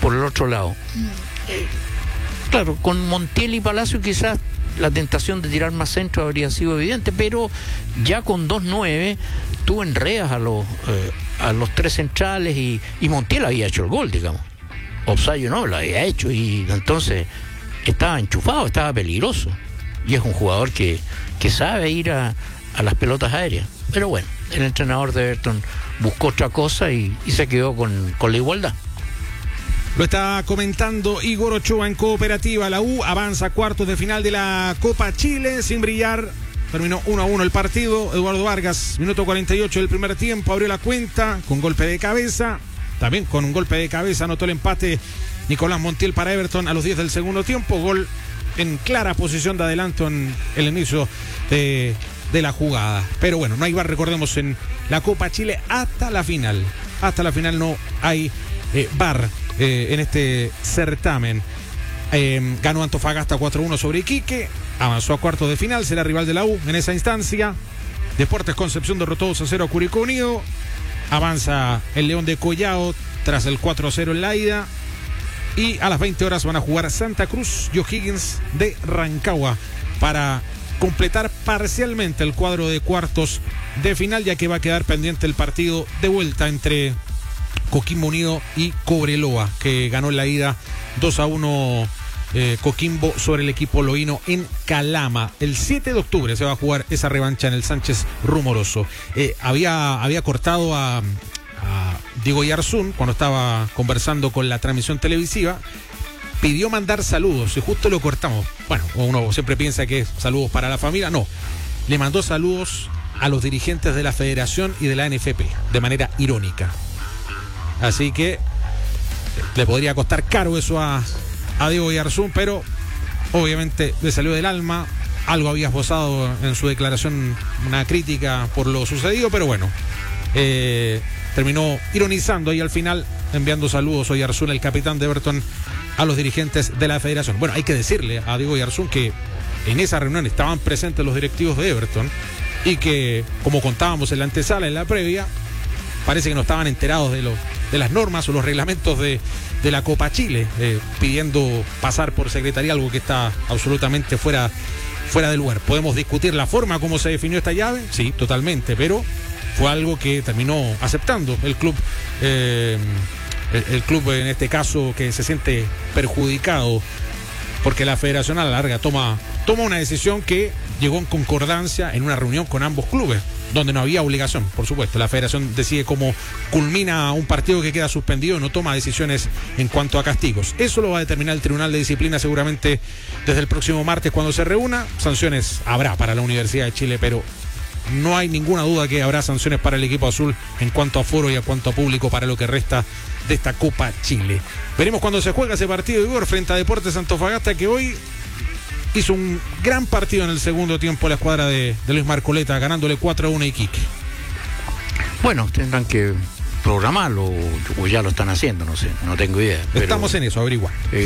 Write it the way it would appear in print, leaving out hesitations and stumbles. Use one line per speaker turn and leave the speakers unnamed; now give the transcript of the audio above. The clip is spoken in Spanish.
por el otro lado. Claro, con Montiel y Palacio quizás la tentación de tirar más centro habría sido evidente, pero ya con 2-9 tú enredas a los tres centrales y Montiel había hecho el gol, digamos. Obsayo no lo había hecho y entonces estaba enchufado, estaba peligroso. Y es un jugador que sabe ir a las pelotas aéreas. Pero bueno, el entrenador de Everton buscó otra cosa y se quedó con la igualdad.
Lo está comentando Igor Ochoa en Cooperativa. La U avanza a cuartos de final de la Copa Chile sin brillar. Terminó 1-1 el partido. Eduardo Vargas, minuto 48 del primer tiempo, abrió la cuenta con golpe de cabeza. También con un golpe de cabeza anotó el empate Nicolás Montiel para Everton a los 10 del segundo tiempo. Gol en clara posición de adelanto en el inicio de la jugada. Pero bueno, no hay VAR, recordemos, en la Copa Chile hasta la final. Hasta la final no hay VAR en este certamen. Ganó Antofagasta 4-1 sobre Iquique, avanzó a cuartos de final, será rival de la U en esa instancia. Deportes Concepción derrotó 2-0 a Curicó Unido. Avanza el León de Collao tras el 4-0 en la ida. Y a las 20 horas van a jugar Santa Cruz y O'Higgins de Rancagua para completar parcialmente el cuadro de cuartos de final, ya que va a quedar pendiente el partido de vuelta entre Coquimbo Unido y Cobreloa, que ganó en la ida 2-1 Coquimbo sobre el equipo loíno en Calama. El 7 de octubre se va a jugar esa revancha en el Sánchez Rumoroso. Había cortado a Diego Yarzún cuando estaba conversando con la transmisión televisiva. Pidió mandar saludos y justo lo cortamos. Bueno, uno siempre piensa que es saludos para la familia. No, le mandó saludos a los dirigentes de la Federación y de la NFP de manera irónica. Así que le podría costar caro eso a Diego Yarzún, pero obviamente le salió del alma. Algo había esbozado en su declaración, una crítica por lo sucedido, pero bueno, terminó ironizando y al final enviando saludos a Yarzún, el capitán de Everton, a los dirigentes de la Federación. Bueno, hay que decirle a Diego Yarzún que en esa reunión estaban presentes los directivos de Everton y que, como contábamos en la antesala, en la previa, parece que no estaban enterados de las normas o los reglamentos de la Copa Chile, pidiendo pasar por secretaría, algo que está absolutamente fuera de lugar. Podemos discutir la forma como se definió esta llave, sí, totalmente, pero fue algo que terminó aceptando el club, el club en este caso, que se siente perjudicado porque la Federación a la larga toma una decisión que llegó en concordancia en una reunión con ambos clubes, donde no había obligación, por supuesto. La Federación decide cómo culmina un partido que queda suspendido, no toma decisiones en cuanto a castigos. Eso lo va a determinar el Tribunal de Disciplina seguramente desde el próximo martes cuando se reúna. Sanciones habrá para la Universidad de Chile, pero no hay ninguna duda que habrá sanciones para el equipo azul en cuanto a aforo y en cuanto a público para lo que resta de esta Copa Chile. Veremos cuando se juega ese partido de Igor frente a Deportes Antofagasta, que hoy hizo un gran partido en el segundo tiempo la escuadra de Luis Marcoleta, ganándole 4-1 a Iquique.
Bueno, tendrán que programarlo o ya lo están haciendo, no sé, no tengo idea.
Estamos en eso, averiguando.